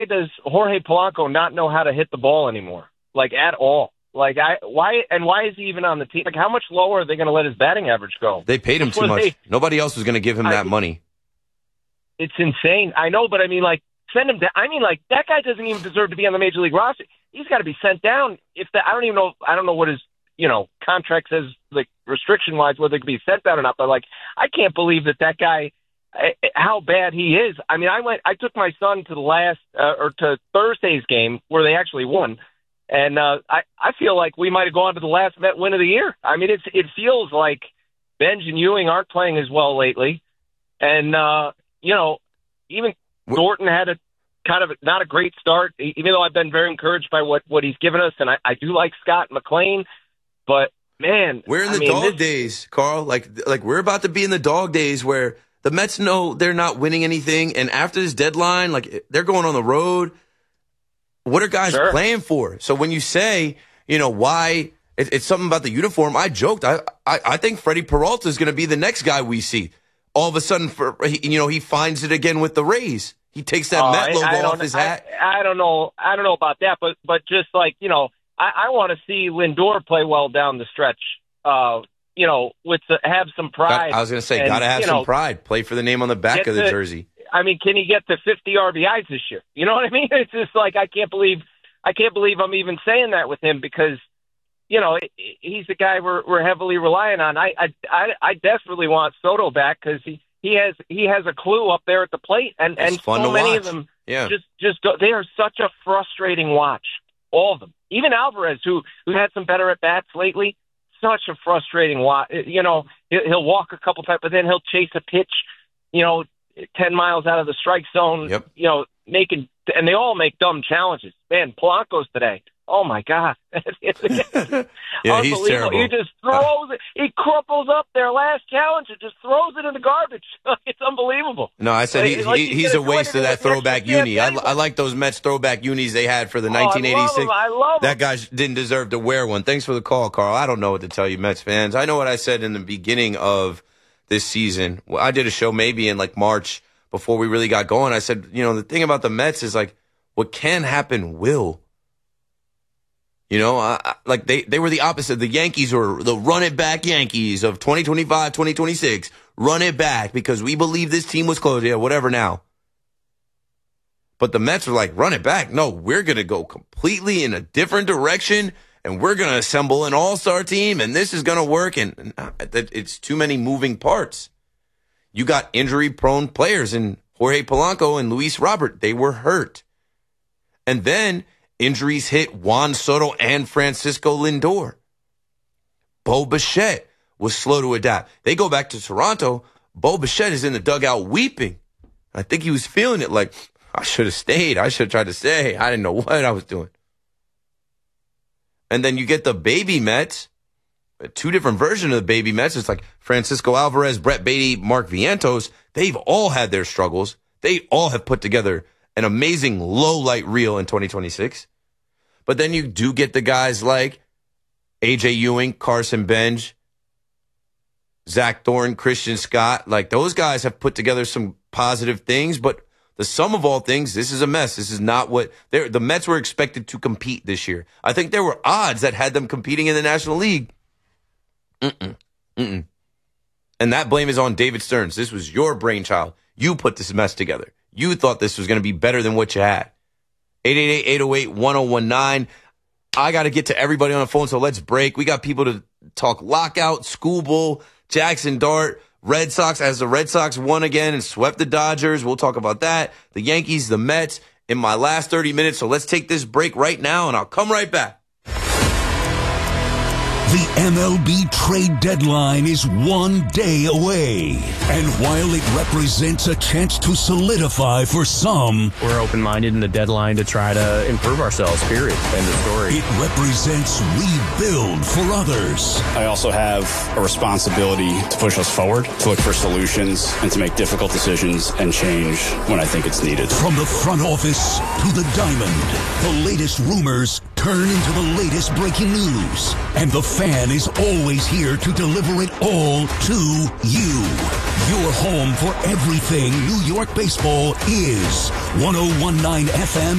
does Jorge Polanco not know how to hit the ball anymore? Like, at all? Like, why is he even on the team? Like, how much lower are they going to let his batting average go? They paid him too much. Nobody else was going to give him that money. It's insane. I know, but I mean, like, send him down. I mean, like, that guy doesn't even deserve to be on the Major League roster. He's got to be sent down. I don't know what his, contract says, like, restriction-wise, whether it could be sent down or not, but, like, I can't believe that guy, how bad he is. I mean, I took my son to to Thursday's game where they actually won. And I feel like we might have gone to the last Met win of the year. I mean, it feels like Benj and Ewing aren't playing as well lately. And, even Thornton had a kind of not a great start, even though I've been very encouraged by what he's given us. And I do like Scott McLean. But, man. We're in the dog days, Carl. Like we're about to be in the dog days where the Mets know they're not winning anything. And after this deadline, like, they're going on the road. What are guys playing for? So when you say, why it's something about the uniform, I joked. I think Freddie Peralta is going to be the next guy we see. All of a sudden, he finds it again with the Rays. He takes that Met logo off his hat. I don't know about that, but just like, I want to see Lindor play well down the stretch. Have some pride. I was going to say, got to have some pride. Play for the name on the back of the jersey. I mean, can he get to 50 RBIs this year? You know what I mean? It's just like, I can't believe I'm even saying that with him because, he's the guy we're heavily relying on. I desperately want Soto back because he has a clue up there at the plate, and so many of them just go. They are such a frustrating watch, all of them. Even Alvarez, who had some better at bats lately, such a frustrating watch. He'll walk a couple times, but then he'll chase a pitch, 10 miles out of the strike zone, and they all make dumb challenges. Man, Polanco's today. Oh, my God. He's terrible. He just throws it. He crumples up their last challenge and just throws it in the garbage. It's unbelievable. No, I said he's a waste of that throwback uni. I like those Mets throwback unis they had for the 1986. I love them. That guy didn't deserve to wear one. Thanks for the call, Carl. I don't know what to tell you, Mets fans. I know what I said in the beginning of this season. Well, I did a show maybe in like March before we really got going. I said, the thing about the Mets is like what can happen will. Like they were the opposite. The Yankees were the run it back Yankees of 2025, 2026. Run it back because we believe this team was close. Yeah, whatever now. But the Mets were like, run it back. No, we're going to go completely in a different direction. And we're going to assemble an all-star team, and this is going to work. And it's too many moving parts. You got injury-prone players in Jorge Polanco and Luis Robert. They were hurt. And then injuries hit Juan Soto and Francisco Lindor. Bo Bichette was slow to adapt. They go back to Toronto. Bo Bichette is in the dugout weeping. I think he was feeling it like, I should have stayed. I should have tried to stay. I didn't know what I was doing. And then you get the baby Mets, two different versions of the baby Mets. It's like Francisco Alvarez, Brett Baty, Mark Vientos. They've all had their struggles. They all have put together an amazing low-light reel in 2026. But then you do get the guys like A.J. Ewing, Carson Benj, Zach Thorne, Christian Scott. Like those guys have put together some positive things, but the sum of all things, this is a mess. This is not what the Mets were expected to compete this year. I think there were odds that had them competing in the National League. And that blame is on David Stearns. This was your brainchild. You put this mess together. You thought this was going to be better than what you had. 888-808-1019. I got to get to everybody on the phone, so let's break. We got people to talk lockout, School Bowl, Jackson Dart, Red Sox, as the Red Sox won again and swept the Dodgers. We'll talk about that. The Yankees, the Mets in my last 30 minutes. So let's take this break right now, and I'll come right back. The MLB trade deadline is 1 day away. And while it represents a chance to solidify for some, we're open-minded in the deadline to try to improve ourselves, period. End of story. It represents rebuild for others. I also have a responsibility to push us forward, to look for solutions, and to make difficult decisions and change when I think it's needed. From the front office to the diamond, the latest rumors turn into the latest breaking news. And the fan is always here to deliver it all to you. Your home for everything New York baseball is 101.9 FM